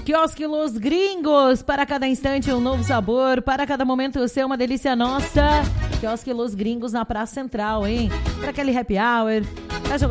Quiosque Los Gringos, para cada instante um novo sabor, para cada momento ser uma delícia nossa. Quiosque Los Gringos na Praça Central, hein? Para aquele happy hour,